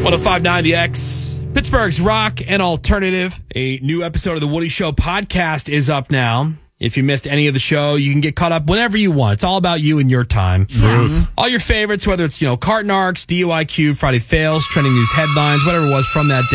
1059 The X, Pittsburgh's rock and alternative. A new episode of the Woody Show podcast is up now. If you missed any of the show, you can get caught up whenever you want. It's all about you and your time. Truth. All your favorites, whether it's, Carton Arcs, DUIQ, Friday Fails, trending news headlines, whatever it was from that day.